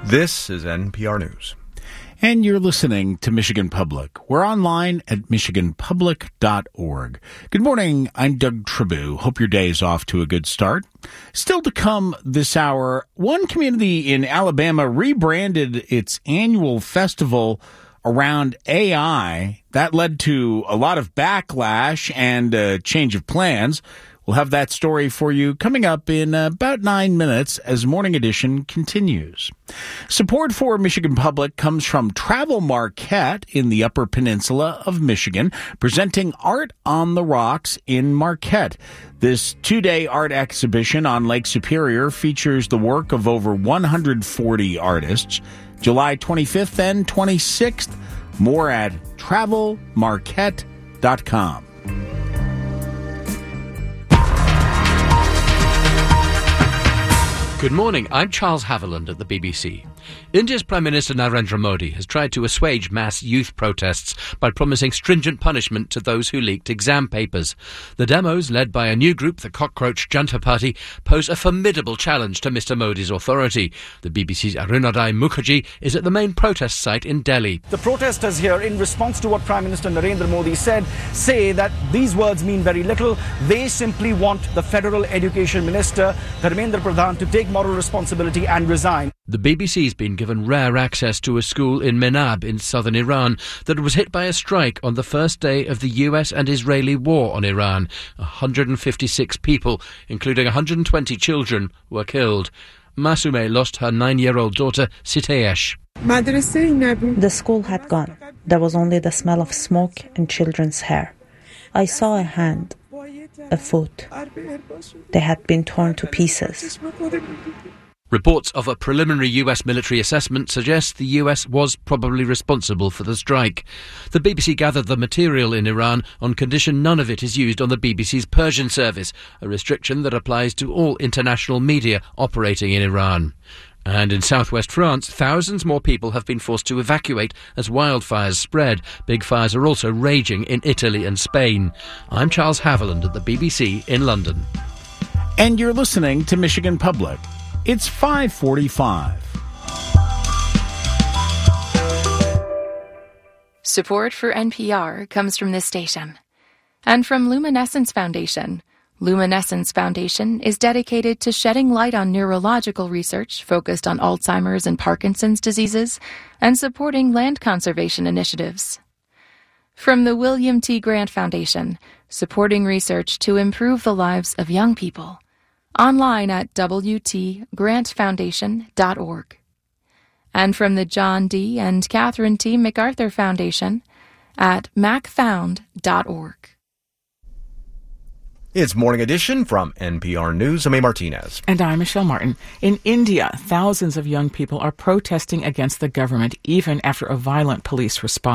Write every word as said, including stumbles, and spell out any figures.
This is N P R News. And you're listening to Michigan Public. We're online at michigan public dot org. Good morning, I'm Doug Tribou. Hope your day is off to a good start. Still to come this hour, one community in Alabama rebranded its annual festival around A I. That led to a lot of backlash and a change of plans. We'll have that story for you coming up in about nine minutes as Morning Edition continues. Support for Michigan Public comes from Travel Marquette in the Upper Peninsula of Michigan, presenting Art on the Rocks in Marquette. This two-day art exhibition on Lake Superior features the work of over one hundred forty artists. July twenty-fifth and twenty-sixth. More at travel marquette dot com. Good morning, I'm Charles Haviland at the B B C. India's Prime Minister Narendra Modi has tried to assuage mass youth protests by promising stringent punishment to those who leaked exam papers. The demos, led by a new group, the Cockroach Junta Party, pose a formidable challenge to Mister Modi's authority. The B B C's Arunoday Mukherjee is at the main protest site in Delhi. The protesters here, in response to what Prime Minister Narendra Modi said, say that these words mean very little. They simply want the Federal Education Minister, Dharmendra Pradhan, to take moral responsibility and resign. The B B C's been given rare access to a school in Menab in southern Iran that was hit by a strike on the first day of the U S and Israeli war on Iran. one hundred fifty-six people, including one hundred twenty children, were killed. Masume lost her nine-year-old daughter, Siteyesh. The school had gone. There was only the smell of smoke and children's hair. I saw a hand, a foot. They had been torn to pieces. Reports of a preliminary U S military assessment suggest the U S was probably responsible for the strike. The B B C gathered the material in Iran on condition none of it is used on the B B C's Persian service, a restriction that applies to all international media operating in Iran. And in southwest France, thousands more people have been forced to evacuate as wildfires spread. Big fires are also raging in Italy and Spain. I'm Charles Haviland at the B B C in London. And you're listening to Michigan Public. It's five forty-five. Support for N P R comes from this station and from Luminescence Foundation. Luminescence Foundation is dedicated to shedding light on neurological research focused on Alzheimer's and Parkinson's diseases and supporting land conservation initiatives. From the William T. Grant Foundation, supporting research to improve the lives of young people. Online at w t grant foundation dot org. And from the John D. and Catherine T. MacArthur Foundation at mac found dot org. It's Morning Edition from N P R News. I'm A. Martinez. And I'm Michelle Martin. In India, thousands of young people are protesting against the government even after a violent police response.